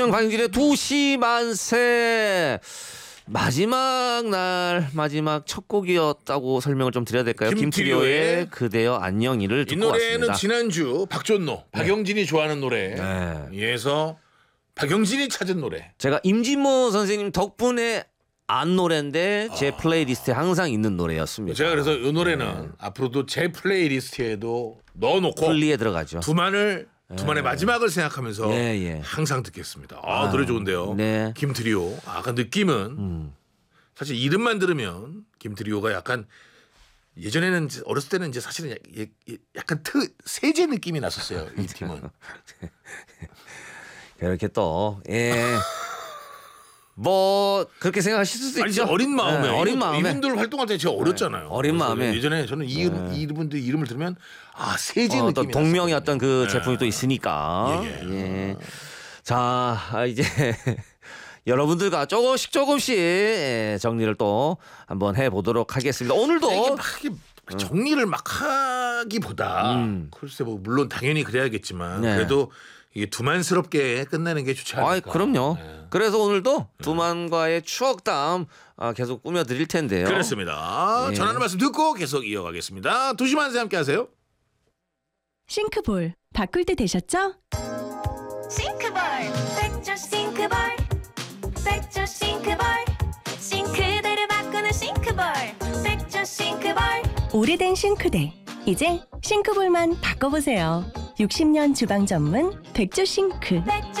강진의 2시 만세 마지막 날 마지막 첫 곡이었다고 설명을 좀 드려야 될까요? 김트리오의 그대여 안녕이를 듣고 이 노래는 왔습니다. 지난주 박존노 박영진이 좋아하는 노래에서 박영진이 찾은 노래. 제가 임진모 선생님 덕분에 안 노래인데 제 플레이리스트에 항상 있는 노래였습니다. 제가 그래서 이 노래는 앞으로도 제 플레이리스트에도 넣어놓고 플리에 들어가죠. 두만의 마지막을 생각하면서 예. 항상 듣겠습니다. 노래 좋은데요. 네. 김트리오. 아까 느낌은 사실 이름만 들으면 김트리오가 약간 예전에는 어렸을 때는 이제 사실은 약간 세제 느낌이 났었어요. 이 팀은. 이렇게 또 뭐 그렇게 생각하실 수도 아니 있죠. 어린 마음에 어린 마음에 이분들 활동할 때 제가 어렸잖아요. 어린 마음에 예전에 저는 이분들 이름을 들으면 세제 또 느낌이 동명의 났었거든요. 어떤 그 제품이 또 있으니까. 예. 자, 이제 여러분들과 조금씩 정리를 또 한번 해보도록 하겠습니다. 오늘도 이게 막 정리를 막 하기보다 글쎄 뭐 물론 당연히 그래야겠지만 그래도 이게 두만스럽게 끝내는 게 좋지 않을까. 그럼요. 네. 그래서 오늘도 두만과의 추억담 계속 꾸며드릴 텐데요. 그렇습니다. 전하는 말씀 듣고 계속 이어가겠습니다. 2시 만세 함께 하세요. 싱크볼 바꿀 때 되셨죠? 싱크볼 백조 싱크볼 백조 싱크볼 싱크대를 바꾸는 싱크볼 백조 싱크볼 오래된 싱크대 이제 싱크볼만 바꿔보세요. 60년 주방 전문 백조 싱크. 백조